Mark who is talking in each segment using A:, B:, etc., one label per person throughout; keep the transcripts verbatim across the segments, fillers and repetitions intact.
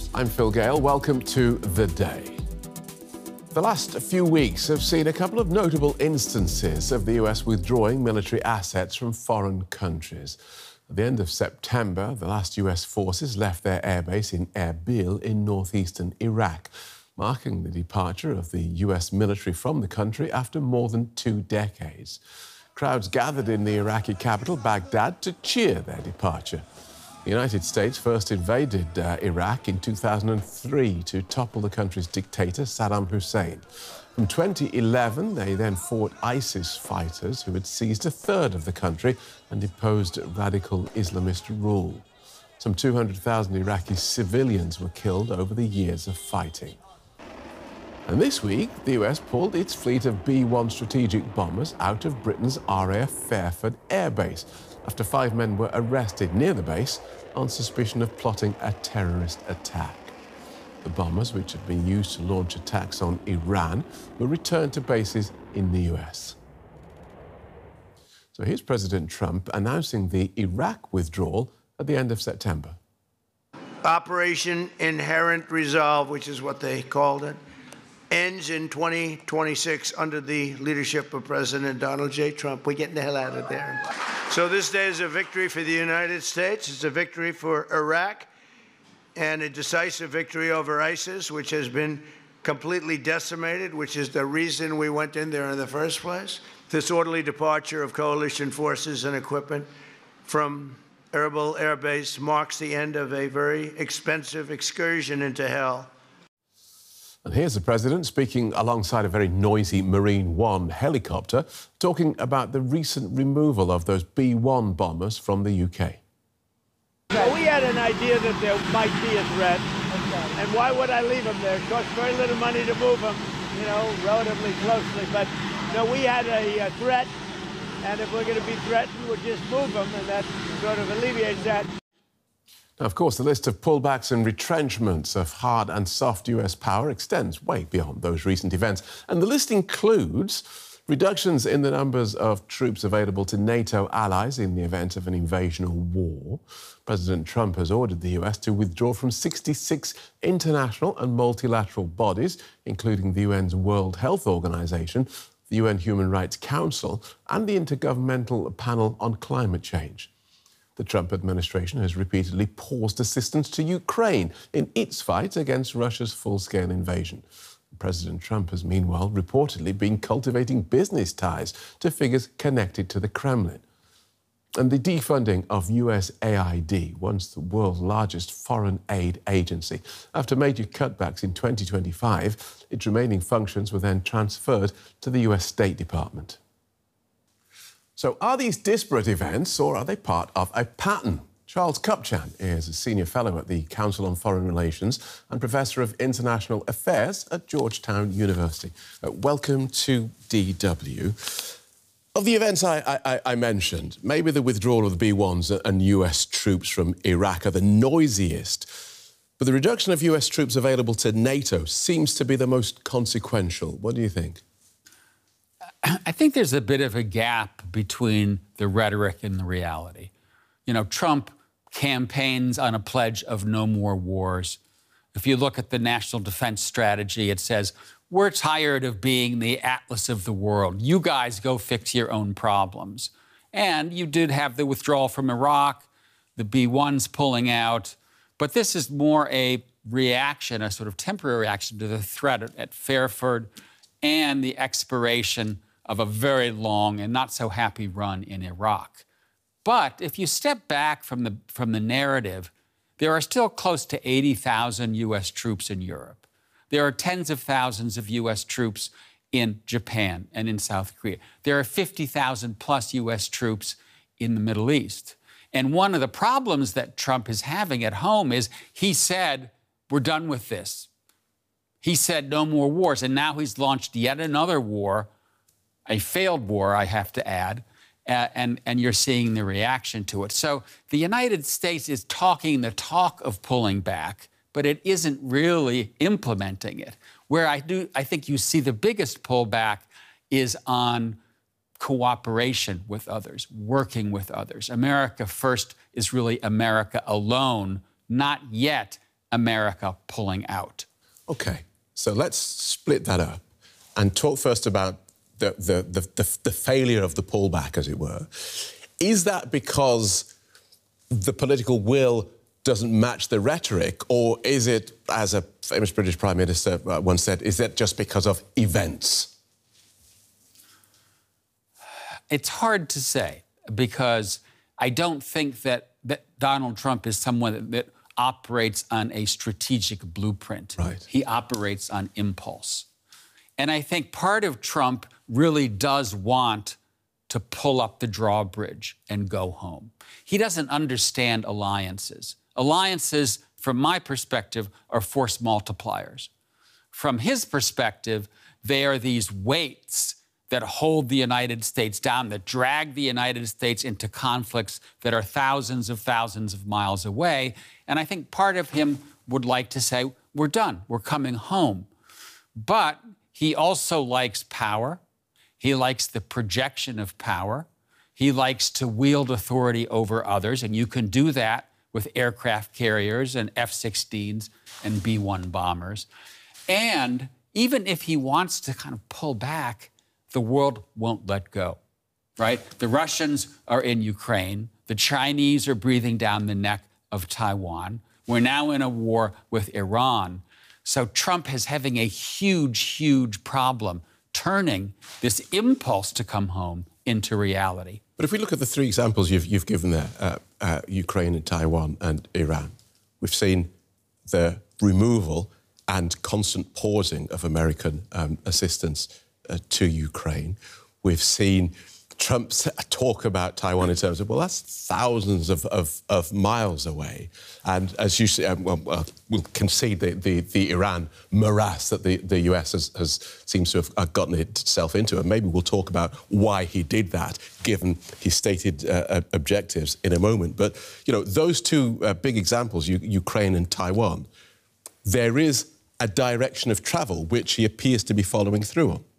A: I'm Phil Gale. Welcome to The Day. The last few weeks have seen a couple of notable instances of the U S withdrawing military assets from foreign countries. At the end of September, the last U S forces left their airbase in Erbil in northeastern Iraq, marking the departure of the U S military from the country after more than two decades. Crowds gathered in the Iraqi capital, Baghdad, to cheer their departure. The United States first invaded uh, Iraq in two thousand three to topple the country's dictator, Saddam Hussein. From twenty eleven, they then fought ISIS fighters who had seized a third of the country and imposed radical Islamist rule. Some two hundred thousand Iraqi civilians were killed over the years of fighting. And this week, the U S pulled its fleet of B one strategic bombers out of Britain's R A F Fairford Air Base after five men were arrested near the base on suspicion of plotting a terrorist attack. The bombers, which had been used to launch attacks on Iran, were returned to bases in the U S. So here's President Trump announcing the Iraq withdrawal at the end of September.
B: Operation Inherent Resolve, which is what they called it, ends in twenty twenty-six under the leadership of President Donald J. Trump. We're getting the hell out of there. So this day is a victory for the United States. It's a victory for Iraq and a decisive victory over ISIS, which has been completely decimated, which is the reason we went in there in the first place. This orderly departure of coalition forces and equipment from Erbil Air Base marks the end of a very expensive excursion into hell.
A: And here's the president speaking alongside a very noisy Marine One helicopter, talking about the recent removal of those B one bombers from the U K.
C: Well, we had an idea that there might be a threat, and why would I leave them there? It costs very little money to move them, you know, relatively closely. But, no, we had a, a threat, and if we're going to be threatened, we'll just move them, and that sort of alleviates that.
A: Now, of course, the list of pullbacks and retrenchments of hard and soft U S power extends way beyond those recent events. And the list includes reductions in the numbers of troops available to NATO allies in the event of an invasion or war. President Trump has ordered the U S to withdraw from sixty-six international and multilateral bodies, including the U N's World Health Organization, the U N Human Rights Council, and the Intergovernmental Panel on Climate Change. The Trump administration has repeatedly paused assistance to Ukraine in its fight against Russia's full-scale invasion. President Trump has meanwhile reportedly been cultivating business ties to figures connected to the Kremlin. And the defunding of U S A I D, once the world's largest foreign aid agency. After major cutbacks in twenty twenty-five, its remaining functions were then transferred to the U S State Department. So are these disparate events, or are they part of a pattern? Charles Kupchan is a senior fellow at the Council on Foreign Relations and professor of international affairs at Georgetown University. Uh, welcome to D W. Of the events I, I, I mentioned, maybe the withdrawal of the B ones and U S troops from Iraq are the noisiest, but the reduction of U S troops available to NATO seems to be the most consequential. What do you think?
D: I think there's a bit of a gap between the rhetoric and the reality. You know, Trump campaigns on a pledge of no more wars. If you look at the National Defense Strategy, it says, we're tired of being the Atlas of the world. You guys go fix your own problems. And you did have the withdrawal from Iraq, the B ones pulling out. But this is more a reaction, a sort of temporary reaction to the threat at Fairford and the expiration of a very long and not so happy run in Iraq. But if you step back from the, from the narrative, there are still close to eighty thousand U S troops in Europe. There are tens of thousands of U S troops in Japan and in South Korea. There are fifty thousand plus U S troops in the Middle East. And one of the problems that Trump is having at home is he said, we're done with this. He said no more wars, and now he's launched yet another war, a failed war, I have to add, uh, and, and you're seeing the reaction to it. So the United States is talking the talk of pulling back, but it isn't really implementing it. Where I do, I think you see the biggest pullback is on cooperation with others, working with others. America first is really America alone, not yet America pulling out.
A: OK, so let's split that up and talk first about the, the, the, the, the failure of the pullback, as it were. Is that because the political will doesn't match the rhetoric, or is it, as a famous British Prime Minister once said, is that just because of events?
D: It's hard to say, because I don't think that, that Donald Trump is someone that, that operates on a strategic blueprint.
A: Right.
D: He operates on impulse. And I think part of Trump really does want to pull up the drawbridge and go home. He doesn't understand alliances. Alliances, from my perspective, are force multipliers. From his perspective, they are these weights that hold the United States down, that drag the United States into conflicts that are thousands of thousands of miles away. And I think part of him would like to say, we're done, we're coming home. But he also likes power. He likes the projection of power. He likes to wield authority over others, and you can do that with aircraft carriers and F sixteens and B one bombers. And even if he wants to kind of pull back, the world won't let go, right? The Russians are in Ukraine. The Chinese are breathing down the neck of Taiwan. We're now in a war with Iran. So Trump is having a huge, huge problem turning this impulse to come home into reality.
A: But if we look at the three examples you've, you've given there, uh, uh, Ukraine and Taiwan and Iran, we've seen the removal and constant pausing of American um, assistance uh, to Ukraine. We've seen Trump talk about Taiwan in terms of, well, that's thousands of, of, of miles away. And as you say, um, well, well, we'll concede the, the, the Iran morass that the, the U S has, has seems to have gotten itself into. And maybe we'll talk about why he did that, given his stated uh, objectives in a moment. But, you know, those two uh, big examples, U Ukraine and Taiwan, there is a direction of travel which he appears to be following through on.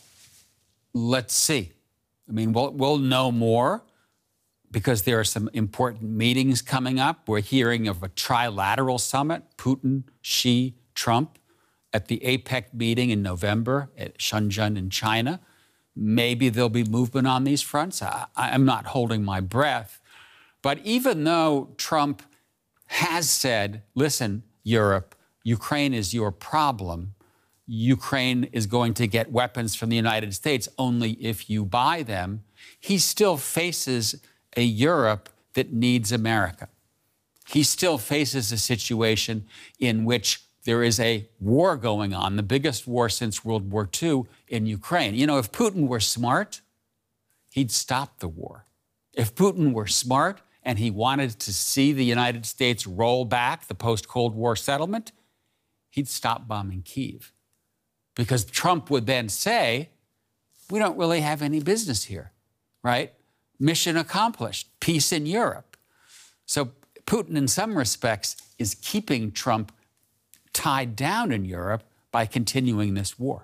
D: Let's see. I mean, we'll, we'll know more because there are some important meetings coming up. We're hearing of a trilateral summit, Putin, Xi, Trump, at the APEC meeting in November at Shenzhen in China. Maybe there'll be movement on these fronts. I, I'm not holding my breath. But even though Trump has said, listen, Europe, Ukraine is your problem, Ukraine is going to get weapons from the United States only if you buy them, he still faces a Europe that needs America. He still faces a situation in which there is a war going on, the biggest war since World War Two in Ukraine. You know, if Putin were smart, he'd stop the war. If Putin were smart and he wanted to see the United States roll back the post-Cold War settlement, he'd stop bombing Kyiv. Because Trump would then say, we don't really have any business here, right? Mission accomplished, peace in Europe. So Putin, in some respects, is keeping Trump tied down in Europe by continuing this war.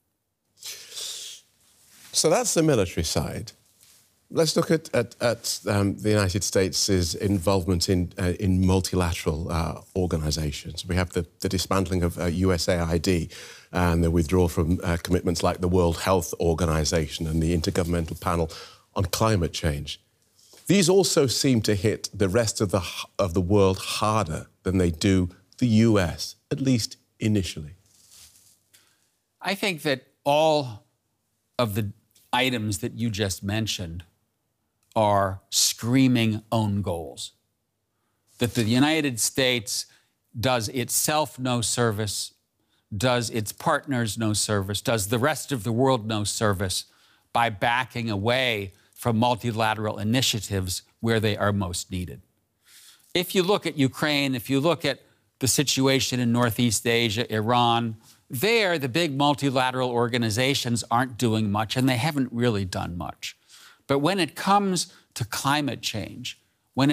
A: So that's the military side. Let's look at, at, at um, the United States' involvement in, uh, in multilateral uh, organisations. We have the, the dismantling of uh, U S A I D and the withdrawal from uh, commitments like the World Health Organization and the Intergovernmental Panel on Climate Change. These also seem to hit the rest of the, of the world harder than they do the U S, at least initially.
D: I think that all of the items that you just mentioned are screaming own goals. That the United States does itself no service, does its partners no service, does the rest of the world no service by backing away from multilateral initiatives where they are most needed. If you look at Ukraine, if you look at the situation in Northeast Asia, Iran, there the big multilateral organizations aren't doing much, and they haven't really done much. But when it comes to climate change,